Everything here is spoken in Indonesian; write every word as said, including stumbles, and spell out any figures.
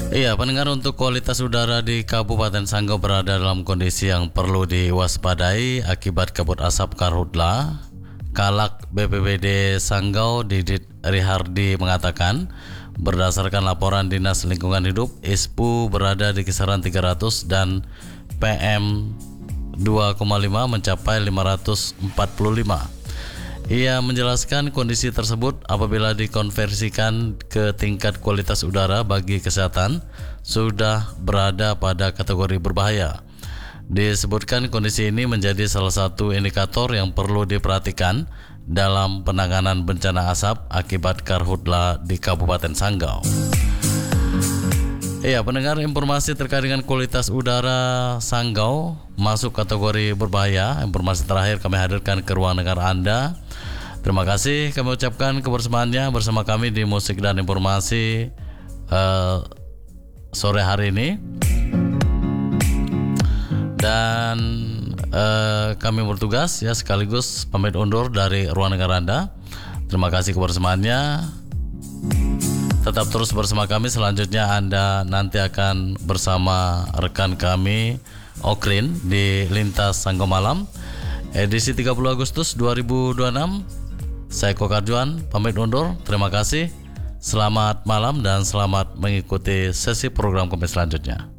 Iya, pendengar, untuk kualitas udara di Kabupaten Sanggau berada dalam kondisi yang perlu diwaspadai akibat kabut asap karhutla. Kalak B P B D Sanggau Didit Rihardi mengatakan, berdasarkan laporan Dinas Lingkungan Hidup, I S P U berada di kisaran tiga ratus dan P M dua koma lima mencapai lima ratus empat puluh lima. Ia menjelaskan kondisi tersebut apabila dikonversikan ke tingkat kualitas udara bagi kesehatan sudah berada pada kategori berbahaya. Disebutkan kondisi ini menjadi salah satu indikator yang perlu diperhatikan dalam penanganan bencana asap akibat karhutla di Kabupaten Sanggau. Iya, pendengar, informasi terkait dengan kualitas udara Sanggau masuk kategori berbahaya. Informasi terakhir kami hadirkan ke ruang dengar Anda. Terima kasih kami ucapkan kebersamaannya bersama kami di Musik dan Informasi uh, sore hari ini. Dan uh, kami bertugas ya sekaligus pamit undur dari ruang dengar Anda. Terima kasih kebersamaannya. Tetap terus bersama kami. Selanjutnya Anda nanti akan bersama rekan kami Okrin di Lintas Sanggau Malam edisi tiga puluh Agustus dua ribu dua puluh enam. Saya Kokarjuan pamit undur. Terima kasih. Selamat malam dan selamat mengikuti sesi program kami selanjutnya.